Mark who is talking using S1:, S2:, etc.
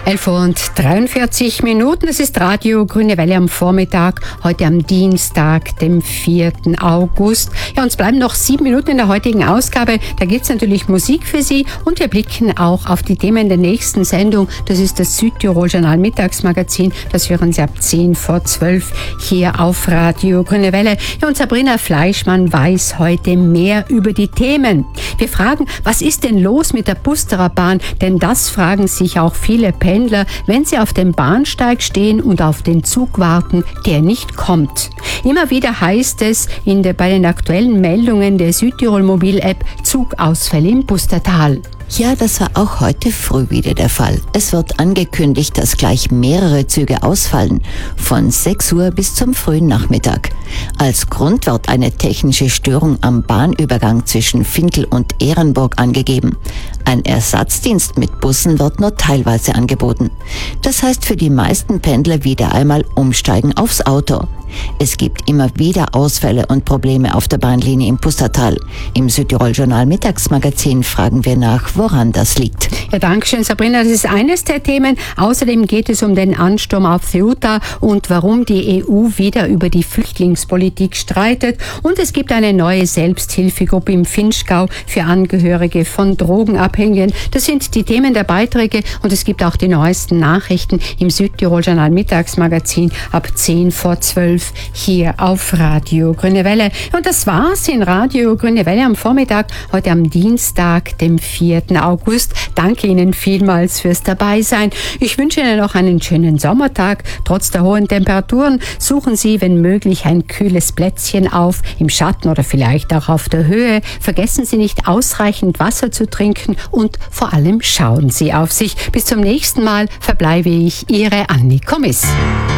S1: 11:43. Es ist Radio Grüne Welle am Vormittag, heute am Dienstag, dem 4. August. Ja, uns bleiben noch 7 Minuten in der heutigen Ausgabe. Da gibt's natürlich Musik für Sie und wir blicken auch auf die Themen der nächsten Sendung. Das ist das Südtirol-Journal Mittagsmagazin. Das hören Sie ab 10:12 hier auf Radio Grüne Welle. Ja, und Sabrina Fleischmann weiß heute mehr über die Themen. Wir fragen, was ist denn los mit der Pusterer Bahn? Denn das fragen sich auch viele Pendler, wenn sie auf dem Bahnsteig stehen und auf den Zug warten, der nicht kommt. Immer wieder heißt es bei den aktuellen Meldungen der Südtirol Mobil-App Zugausfälle im Pustertal.
S2: Ja, das war auch heute früh wieder der Fall. Es wird angekündigt, dass gleich mehrere Züge ausfallen, von 6 Uhr bis zum frühen Nachmittag. Als Grund wird eine technische Störung am Bahnübergang zwischen Finkel und Ehrenburg angegeben. Ein Ersatzdienst mit Bussen wird nur teilweise angeboten. Das heißt für die meisten Pendler wieder einmal umsteigen aufs Auto. Es gibt immer wieder Ausfälle und Probleme auf der Bahnlinie im Pustertal. Im Südtirol-Journal Mittagsmagazin fragen wir nach, woran das liegt.
S1: Ja, Dankeschön, Sabrina. Das ist eines der Themen. Außerdem geht es um den Ansturm auf Ceuta und warum die EU wieder über die Flüchtlingspolitik streitet. Und es gibt eine neue Selbsthilfegruppe im Vinschgau für Angehörige von Drogenabhängigen. Das sind die Themen der Beiträge und es gibt auch die neuesten Nachrichten im Südtirol-Journal Mittagsmagazin ab 10:12 hier auf Radio Grüne Welle. Und das war's in Radio Grüne Welle am Vormittag, heute am Dienstag, dem 4. August. Danke Ihnen vielmals fürs Dabeisein. Ich wünsche Ihnen noch einen schönen Sommertag. Trotz der hohen Temperaturen suchen Sie, wenn möglich, ein kühles Plätzchen auf, im Schatten oder vielleicht auch auf der Höhe. Vergessen Sie nicht, ausreichend Wasser zu trinken und vor allem schauen Sie auf sich. Bis zum nächsten Mal verbleibe ich, Ihre Anni Kommiss.